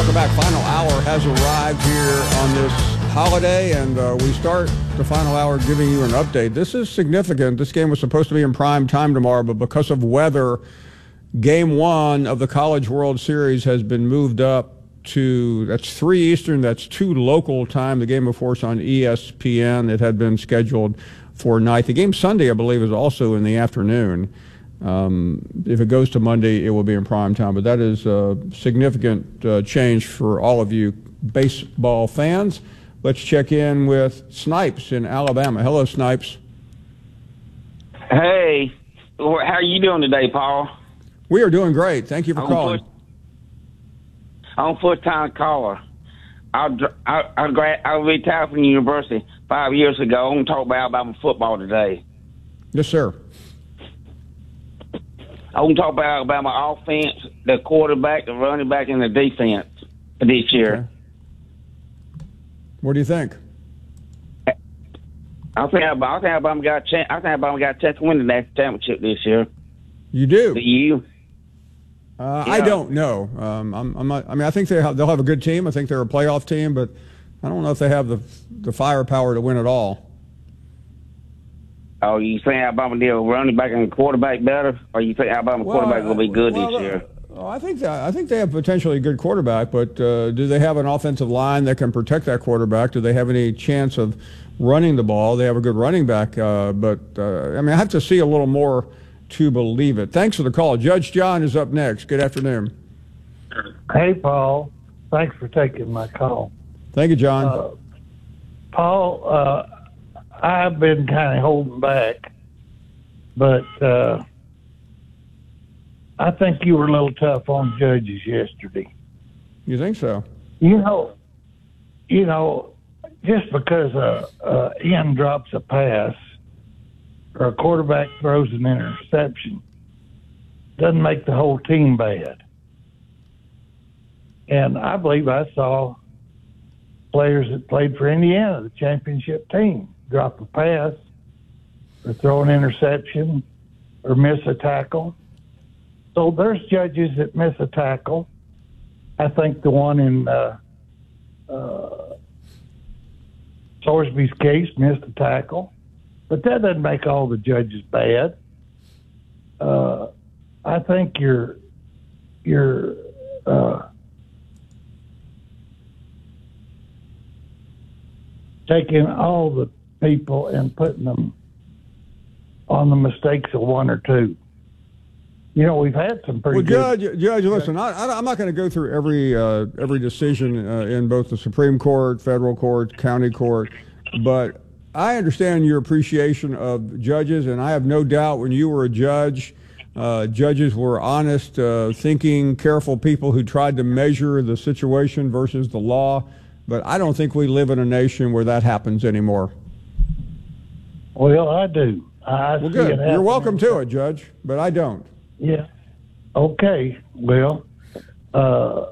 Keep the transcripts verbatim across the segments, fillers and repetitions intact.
Welcome back. Final hour has arrived here on this holiday, and uh, we start the final hour giving you an update. This is significant. This game was supposed to be in prime time tomorrow, but because of weather, game one of the College World Series has been moved up to, that's three Eastern, that's two local time. The game, of course, on E S P N. It had been scheduled for night. The game Sunday, I believe, is also in the afternoon. Um, if it goes to Monday, it will be in prime time. But that is a significant uh, change for all of you baseball fans. Let's check in with Snipes in Alabama. Hello, Snipes. Hey, how are you doing today, Paul? We are doing great. Thank you for I'm calling. First, I'm a first-time caller. I I I, grad, I retired from the university five years ago. I'm going to talk about Alabama football today. Yes, sir. I want to talk about Alabama offense, the quarterback, the running back, and the defense this year. Okay. What do you think? I think Alabama, I think Alabama got a chance. I think Alabama got a chance to win the national championship this year. You do? Do you? Uh, yeah. I don't know. Um, I'm, I'm not, I mean, I think they have, they'll have a good team. I think they're a playoff team, but I don't know if they have the the firepower to win it all. Oh, you think Alabama did running back and quarterback better, or you think Alabama Well, quarterback will be good well, this year? Uh, I think that, I think they have potentially a good quarterback, but uh, do they have an offensive line that can protect that quarterback? Do they have any chance of running the ball? They have a good running back, uh, but uh, I mean, I have to see a little more to believe it. Thanks for the call. Judge John is up next. Good afternoon. Hey, Paul. Thanks for taking my call. Thank you, John. Uh, Paul, uh, I've been kind of holding back, but uh, I think you were a little tough on judges yesterday. You think so? You know, you know, just because a, a end drops a pass or a quarterback throws an interception doesn't make the whole team bad. And I believe I saw players that played for Indiana, the championship team, drop a pass or throw an interception or miss a tackle. So there's judges that miss a tackle. I think the one in uh, uh, Sorsby's case missed a tackle. But that doesn't make all the judges bad. Uh, I think you're you're uh, taking all the people and putting them on the mistakes of one or two. You know, we've had some pretty well, good... Judge, Judge, listen, I, I, I'm not going to go through every uh, every decision uh, in both the Supreme Court, federal court, county court, but I understand your appreciation of judges, and I have no doubt when you were a judge, uh, judges were honest, uh, thinking, careful people who tried to measure the situation versus the law. But I don't think we live in a nation where that happens anymore. Well, I do. I well, see good. It You're welcome to it, Judge, but I don't. Yeah. Okay. Well, uh,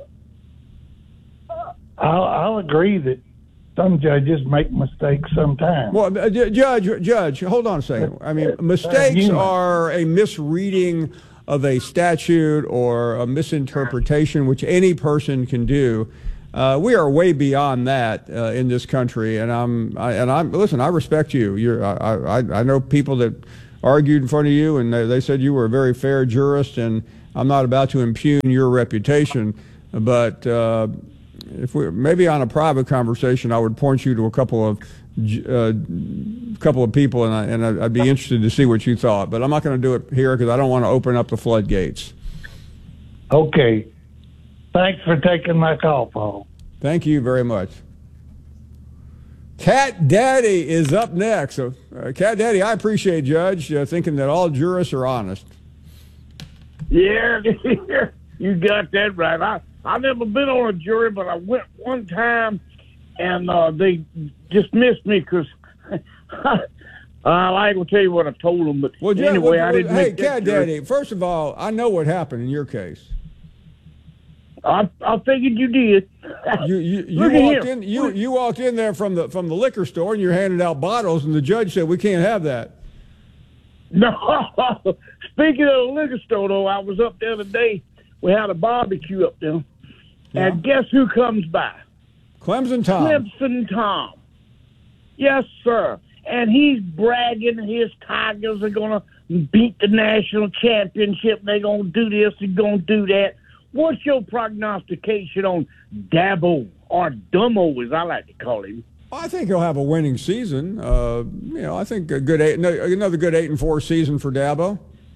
I'll, I'll agree that some judges make mistakes sometimes. Well, uh, Judge, Judge, hold on a second. I mean, mistakes are a misreading of a statute or a misinterpretation, which any person can do. Uh, we are way beyond that uh, in this country, and I'm I, and I'm listen. I respect you. You're I, I I know people that argued in front of you, and they, they said you were a very fair jurist, and I'm not about to impugn your reputation, but. Uh, If we maybe on a private conversation, I would point you to a couple of uh, couple of people, and, I, and I'd be interested to see what you thought. But I'm not going to do it here because I don't want to open up the floodgates. Okay. Thanks for taking my call, Paul. Thank you very much. Cat Daddy is up next. So, uh, Cat Daddy, I appreciate Judge uh, thinking that all jurists are honest. Yeah, you got that right. I. I've never been on a jury, but I went one time, and uh, they dismissed me because I ain't gonna tell you what I told them. But well, anyway, well, I didn't. Hey, make Cat that Daddy. First of all, I know what happened in your case. I I figured you did. You you, you Look at walked him. in you you walked in there from the from the liquor store and you're handing out bottles, and the judge said we can't have that. No. Speaking of the liquor store, though, I was up there today. We had a barbecue up there. Yeah. And guess who comes by? Clemson Tom. Clemson Tom. Yes, sir. And he's bragging his Tigers are going to beat the national championship. They're going to do this and going to do that. What's your prognostication on Dabo, or Dumbo, as I like to call him? I think he'll have a winning season. Uh, you know, I think a good eight, another good eight and four season for Dabo.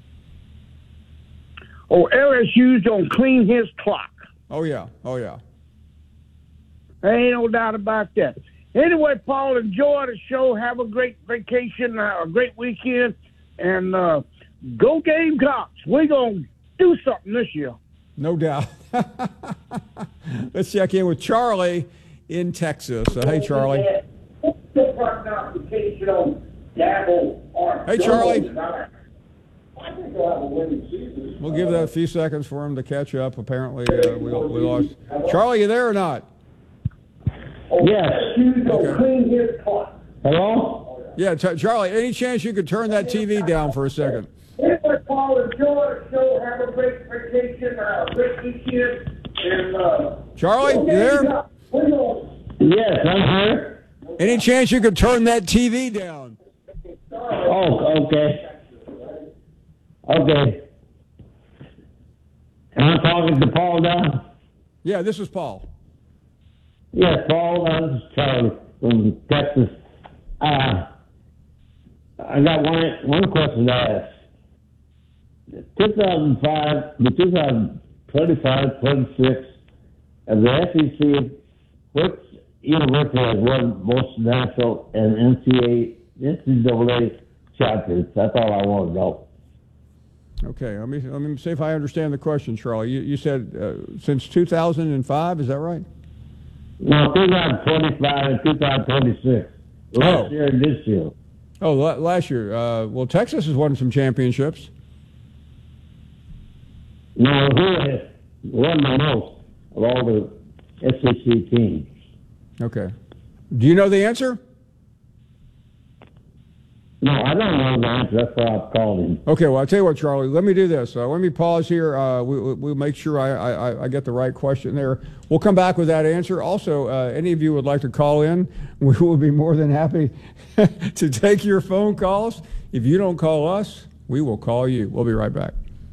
Oh, L S U's going to clean his clock. Oh, yeah. Oh, yeah. There ain't no doubt about that. Anyway, Paul, enjoy the show. Have a great vacation, uh, a great weekend, and uh, go Gamecocks. We're going to do something this year. No doubt. Let's check in with Charlie in Texas. Uh, hey, Charlie. Hey, Charlie. We'll give that a few seconds for him to catch up. Apparently, uh, we, we lost. Charlie, you there or not? Yes. Okay. Hello? Yeah, t- Charlie, any chance you could turn that T V down for a second? Anyway, Paul, enjoy the show. Have a great vacation, uh, great weekend. And, uh, Charlie, you there? Yes, I'm here. Any chance you could turn that T V down? Oh, okay. Okay. I'm talking to Paul now. Yeah, this is Paul. Yes, Paul. Uh, this is Charlie from Texas. Uh, I got one one question to ask. two thousand five, the two thousand twenty-five, twenty-six, and the S E C, which university has won most national and N C double A champions? That's all I want to know. Okay, let me let me see if I understand the question, Charlie. You, you said uh, since two thousand five, is that right? No, two thousand twenty-five and two thousand twenty-six. Last Oh. year and this year. Oh, la- last year. Uh, well, Texas has won some championships. No, who has won the most of all the S E C teams? Okay. Do you know the answer? No, I don't know the answer. That's why I called him. Okay, well, I'll tell you what, Charlie. Let me do this. Uh, let me pause here. Uh, we, we- we'll make sure I, I, I get the right question there. We'll come back with that answer. Also, uh, any of you would like to call in, we will be more than happy to take your phone calls. If you don't call us, we will call you. We'll be right back.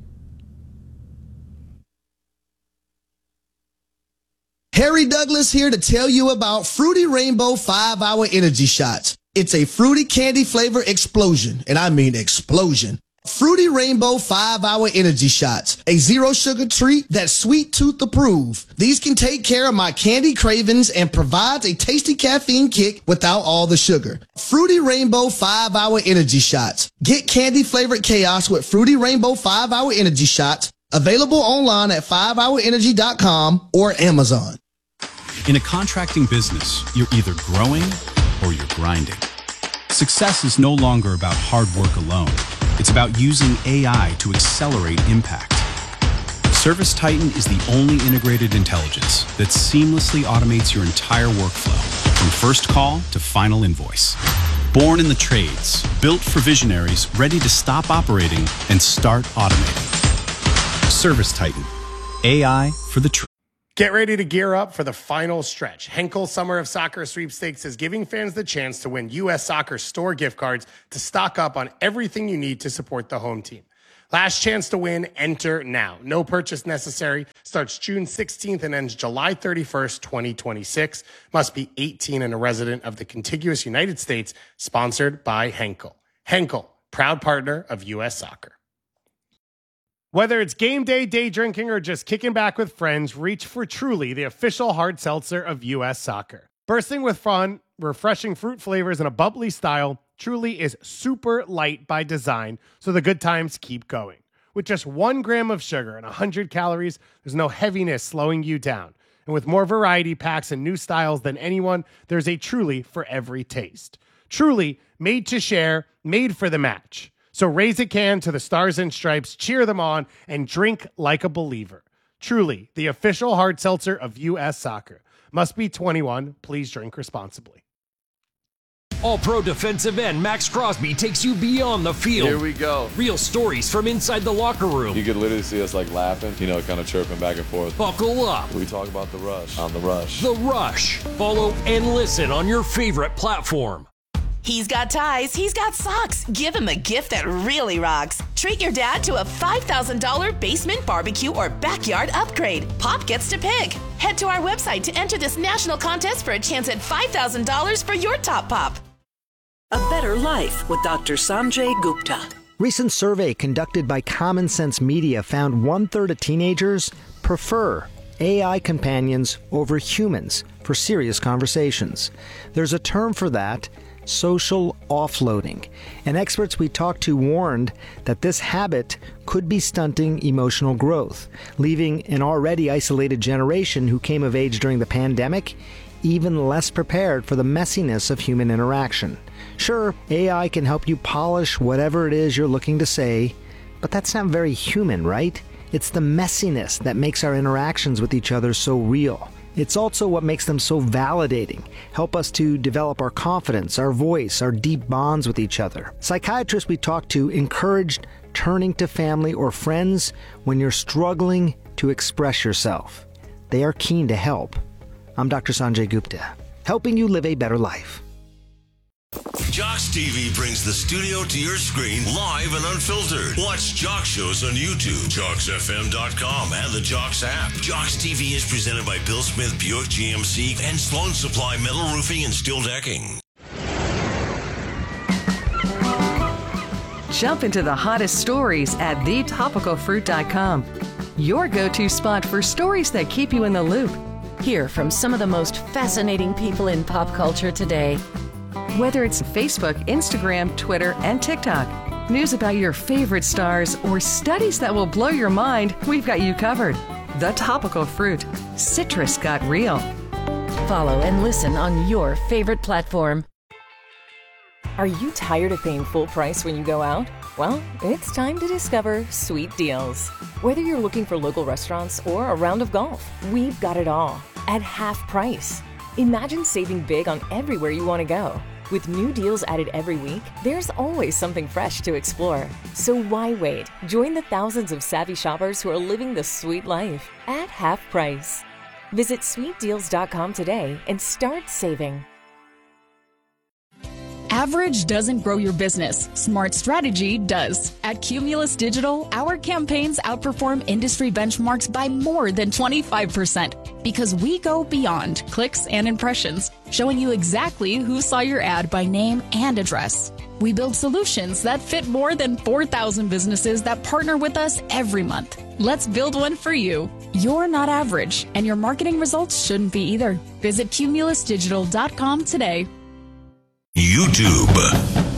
Harry Douglas here to tell you about Fruity Rainbow five hour Energy Shots. It's a fruity candy flavor explosion, and I mean explosion. Fruity Rainbow five hour Energy Shots, a zero sugar treat that's sweet tooth approved. These can take care of my candy cravings and provides a tasty caffeine kick without all the sugar. Fruity Rainbow five hour Energy Shots. Get candy flavored chaos with Fruity Rainbow five hour Energy Shots. Available online at five hour energy dot com or Amazon. In a contracting business, you're either growing or you're grinding. Success is no longer about hard work alone. It's about using A I to accelerate impact. ServiceTitan is the only integrated intelligence that seamlessly automates your entire workflow, from first call to final invoice. Born in the trades, built for visionaries ready to stop operating and start automating. ServiceTitan, A I for the trades. Get ready to gear up for the final stretch. Henkel Summer of Soccer Sweepstakes is giving fans the chance to win U S Soccer store gift cards to stock up on everything you need to support the home team. Last chance to win, enter now. No purchase necessary. Starts June sixteenth and ends July thirty-first, twenty twenty-six. Must be eighteen and a resident of the contiguous United States. Sponsored by Henkel. Henkel, proud partner of U S Soccer. Whether it's game day, day drinking, or just kicking back with friends, reach for Truly, the official hard seltzer of U S Soccer. Bursting with fun, refreshing fruit flavors, and a bubbly style, Truly is super light by design, so the good times keep going. With just one gram of sugar and one hundred calories, there's no heaviness slowing you down. And with more variety packs and new styles than anyone, there's a Truly for every taste. Truly, made to share, made for the match. So raise a can to the Stars and Stripes, cheer them on, and drink like a believer. Truly, the official hard seltzer of U S Soccer. Must be twenty-one. Please drink responsibly. All-Pro defensive end Max Crosby takes you beyond the field. Here we go. Real stories from inside the locker room. You could literally see us like laughing, you know, kind of chirping back and forth. Buckle up. We talk about The Rush on The Rush. The Rush. Follow and listen on your favorite platform. He's got ties, he's got socks. Give him a gift that really rocks. Treat your dad to a five thousand dollars basement barbecue or backyard upgrade. Pop gets to pick. Head to our website to enter this national contest for a chance at five thousand dollars for your top pop. A Better Life with Doctor Sanjay Gupta. Recent survey conducted by Common Sense Media found one-third of teenagers prefer A I companions over humans for serious conversations. There's a term for that: social offloading. And experts we talked to warned that this habit could be stunting emotional growth, leaving an already isolated generation who came of age during the pandemic even less prepared for the messiness of human interaction. Sure, A I can help you polish whatever it is you're looking to say, but that's not very human, right? It's the messiness that makes our interactions with each other so real. It's also what makes them so validating, help us to develop our confidence, our voice, our deep bonds with each other. Psychiatrists we talked to encouraged turning to family or friends when you're struggling to express yourself. They are keen to help. I'm Doctor Sanjay Gupta, helping you live a better life. Jocks T V brings the studio to your screen live and unfiltered. Watch Jocks shows on YouTube, jocks f m dot com, and the Jocks app. Jocks T V is presented by Bill Smith Buick G M C and Sloan Supply Metal Roofing and Steel Decking. Jump into the hottest stories at the topical fruit dot com. Your go-to spot for stories that keep you in the loop. Hear from some of the most fascinating people in pop culture today. Whether it's Facebook, Instagram, Twitter, and TikTok, news about your favorite stars, or studies that will blow your mind, we've got you covered. The Topical Fruit. Citrus got real. Follow and listen on your favorite platform. Are you tired of paying full price when you go out? Well, it's time to discover Sweet Deals. Whether you're looking for local restaurants or a round of golf, we've got it all at half price. Imagine saving big on everywhere you want to go. With new deals added every week, there's always something fresh to explore. So why wait? Join the thousands of savvy shoppers who are living the sweet life at half price. Visit sweet deals dot com today and start saving. Average doesn't grow your business. Smart strategy does. At Cumulus Digital, our campaigns outperform industry benchmarks by more than twenty-five percent because we go beyond clicks and impressions, showing you exactly who saw your ad by name and address. We build solutions that fit more than four thousand businesses that partner with us every month. Let's build one for you. You're not average, and your marketing results shouldn't be either. Visit cumulus digital dot com today. YouTube.